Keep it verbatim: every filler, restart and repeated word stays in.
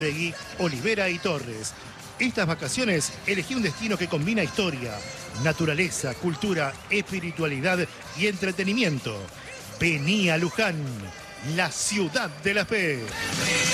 Tegui, Olivera y Torres. Estas vacaciones elegí un destino que combina historia, naturaleza, cultura, espiritualidad y entretenimiento. Vení a Luján, la ciudad de la fe.